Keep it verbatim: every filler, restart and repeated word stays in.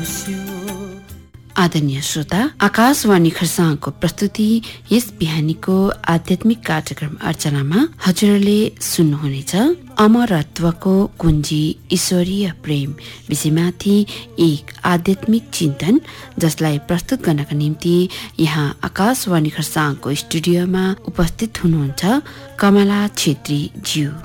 आदरणीय श्रोता, आकाशवाणी खरसाङको प्रस्तुति यस बिहानीको आध्यात्मिक कार्यक्रम अर्चनामा हजुरले सुन्नुहुनेछ अमरत्वको कुञ्जी ईश्वरीय प्रेम विषयमाथि एक आध्यात्मिक चिन्तन, जसलाई प्रस्तुत गर्नका निम्ति यहाँ आकाशवाणी खरसाङको स्टुडियोमा उपस्थित हुनुहुन्छ कमला छेत्री ज्यू।